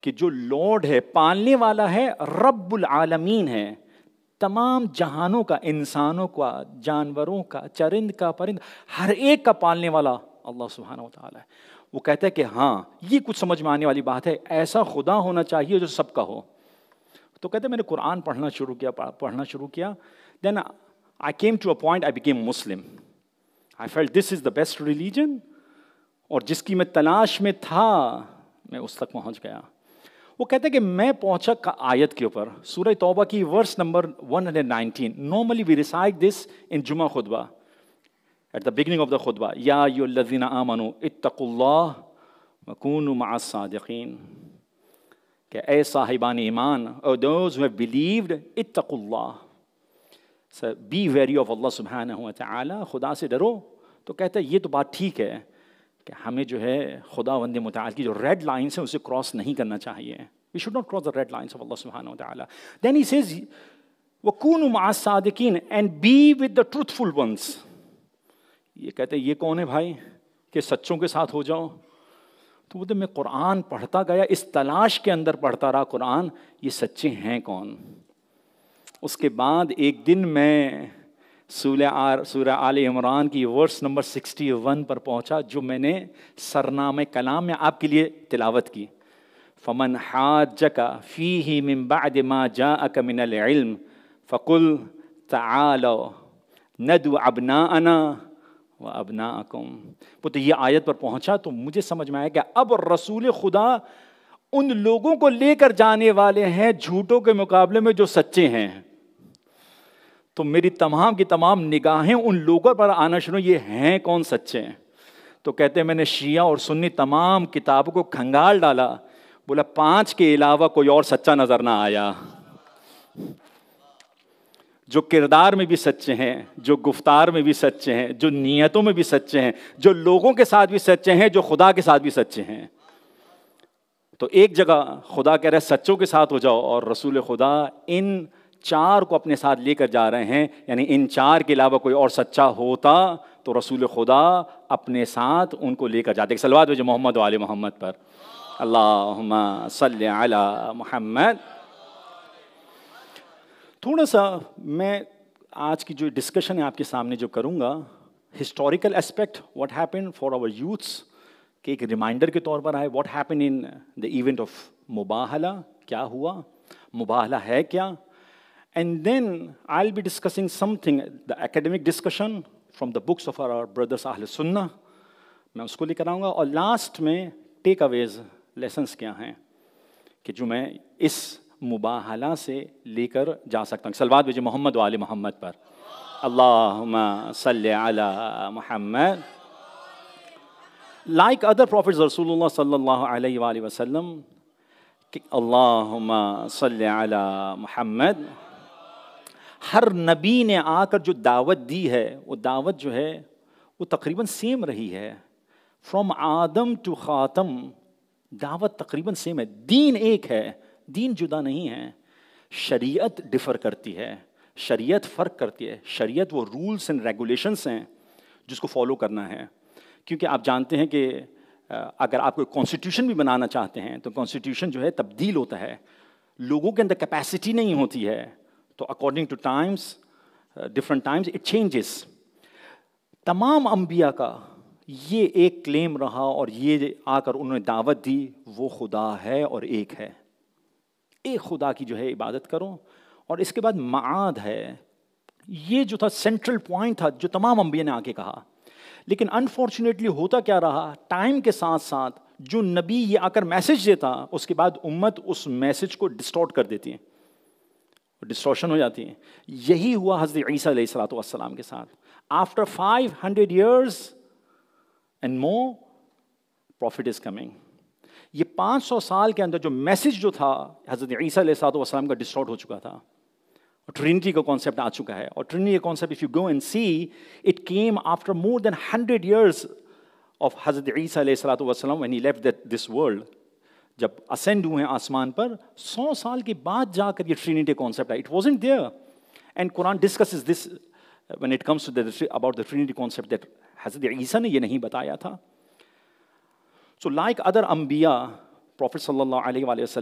کہ جو لارڈ ہے، پالنے والا ہے، رب العالمین ہے، تمام جہانوں کا، انسانوں کا، جانوروں کا، چرند کا، پرند، ہر ایک کا پالنے والا اللہ سبحانہ و تعالیٰ ہے. وہ کہتا ہے کہ ہاں یہ کچھ سمجھ میں آنے والی بات ہے، ایسا خدا ہونا چاہیے جو سب کا ہو. تو کہتے ہیں میں نے قرآن پڑھنا شروع کیا. دین I came to a point I became Muslim. I felt this is the best religion, اور جس کی میں تلاش میں تھا میں اس تک پہنچ گیا. وہ کہتے ہیں کہ میں پہنچا آیت کے اوپر، سورہ توبہ کی verse number 119. Normally we recite دس ان جمعہ خطبہ at the beginning of the khutbah. یا ایھا الذین آمنوا اتقوا اللہ وکونوا مع الصادقین. کہ اے صاحبان ایمان، or those who have believed، اتقوا اللہ. So be wary of Allah سبحانہ و تعالی، خدا سے ڈرو. تو کہتا ہے یہ تو بات ٹھیک ہے کہ ہمیں جو ہے خدا وند متعال کی جو ریڈ لائنس ہیں اسے کراس نہیں کرنا چاہیے. We should not cross the red lines of Allah سبحانہ و تعالی. Then he says وَكُونُوا مَعَ الصَّادِقِينَ and be with the truthful ones. یہ کہتے ہیں یہ کون ہے بھائی کہ سچوں کے ساتھ ہو جاؤ؟ تو وہ میں قرآن پڑھتا گیا، اس تلاش کے اندر پڑھتا رہا قرآن، یہ سچے ہیں کون؟ اس کے بعد ایک دن میں سورہ آل عمران کی ورس نمبر 61 پر پہنچا، جو میں نے سرنامہ کلام میں آپ کے لیے تلاوت کی. فَمَنْ حَاجَّكَ فِيهِ مِن بَعْدِ مَا جَاءَكَ مِنَ الْعِلْمِ فَقُلْ تَعَالَوْا نَدْعُ أَبْنَاءَنَا وَأَبْنَاءَكُمْ. تو یہ آیت پر پہنچا تو مجھے سمجھ میں آیا کہ اب رسول خدا ان لوگوں کو لے کر جانے والے ہیں جھوٹوں کے مقابلے میں جو سچے ہیں. تو میری تمام کی تمام نگاہیں ان لوگوں پر آنا شروع، یہ ہیں کون سچے ہیں؟ تو کہتے ہیں میں نے شیعہ اور سنی تمام کتابوں کو کھنگال ڈالا، بولا 5 کے علاوہ کوئی اور سچا نظر نہ آیا. جو کردار میں بھی سچے ہیں، جو گفتار میں بھی سچے ہیں، جو نیتوں میں بھی سچے ہیں، جو لوگوں کے ساتھ بھی سچے ہیں، جو خدا کے ساتھ بھی سچے ہیں. تو ایک جگہ خدا کہہ رہا ہے سچوں کے ساتھ ہو جاؤ، اور رسول خدا ان 4 کو اپنے ساتھ لے کر جا رہے ہیں. یعنی ان 4 کے علاوہ کوئی اور سچا ہوتا تو رسول خدا اپنے ساتھ ان کو لے کر جاتے. صلوات بھیجو محمد و آل محمد پر. اللہم صلی علی محمد. تھوڑا سا میں آج کی جو ڈسکشن ہے آپ کے سامنے جو کروں گا، historical aspect what happen for our youths, کہ ایک ریمائنڈر کے طور پر آئے what happen in the event of مباہلہ، کیا ہوا، مباہلہ ہے کیا. And then I will be discussing some thing the ایکیڈمک discussion from the books of our brothers اہل سنہ، میں اس کو لے کر آؤں گا. اور لاسٹ میں ٹیک اویز، لیسنس کیا ہیں کہ جو میں اس مباہلہ سے لے کر جا سکتا ہوں. صلوات بھیجو محمد و آل محمد پر. اللہم صلی علی محمد. Like other prophets رسول اللہ صلی اللہ علیہ وآلہ وسلم، اللہم صلی علی محمد. ہر نبی نے آ کر جو دعوت دی ہے وہ دعوت جو ہے وہ تقریباً سیم رہی ہے. فرام آدم ٹو خاتم دعوت تقریباً سیم ہے. دین ایک ہے، دین جدا نہیں ہے. شریعت ڈفر کرتی ہے، شریعت فرق کرتی ہے. شریعت وہ رولز اینڈ ریگولیشنس ہیں جس کو فالو کرنا ہے. کیونکہ آپ جانتے ہیں کہ اگر آپ کوئی کانسٹیٹیوشن بھی بنانا چاہتے ہیں تو کانسٹیٹیوشن جو ہے تبدیل ہوتا ہے، لوگوں کے اندر کیپیسٹی نہیں ہوتی ہے، تو according two times, different Times it changes. تمام انبیاء کا یہ ایک کلیم رہا اور یہ آ کر انہوں نے دعوت دی، وہ خدا ہے اور ایک ہے. ایک خدا کی جو ہے عبادت کرو. اور اس کے بعد معاد ہے، یہ جو تھا سینٹرل پوائنٹ تھا جو تمام انبیاء نے آ کے کہا. لیکن انفارچونیٹلی ہوتا کیا رہا، ٹائم کے ساتھ ساتھ جو نبی یہ آ کر میسج دیتا، اس کے بعد امت اس میسج کو ڈسٹورٹ کر دیتی ہے، ڈسٹورشن ہو جاتی ہے. یہی ہوا حضرت عیسیٰ علیہ الصلوۃ والسلام کے ساتھ. After 500 years and more prophet is coming. یہ 500 سال کے اندر جو میسج جو تھا حضرت عیسیٰ علیہ الصلوۃ والسلام کا ڈسٹورٹ ہو چکا تھا. ٹرینٹی کا کانسیپٹ آ چکا ہے. اور ٹرینٹی کا concept if you go and see, it came after more than 100 years of حضرت عیسیٰ علیہ الصلوۃ والسلام when he left this world. جب اسینڈ ہوئے ہیں آسمان پر 100 سال کے بعد جا کر یہ ٹرینٹی کانسیپٹ آیا. It wasn't there. And Quran discusses this when it comes to about the Trinity concept that حضرت عیسیٰ نے یہ نہیں بتایا تھا. So like other انبیاء Prophet sallallahu alaihi wasallam